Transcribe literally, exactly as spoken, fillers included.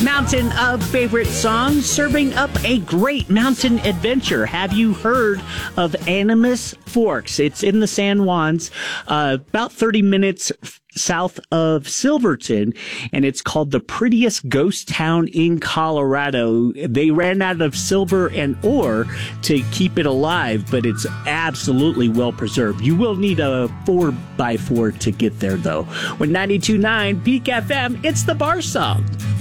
Mountain of favorite songs, serving up a great mountain adventure. Have you heard of Animas Forks? It's in the San Juans, uh, about thirty minutes south of Silverton, and it's called the prettiest ghost town in Colorado. They ran out of silver and ore to keep it alive, but it's absolutely well preserved. You will need a four by four to get there, though. With ninety-two point nine Peak F M, it's the Bar Song.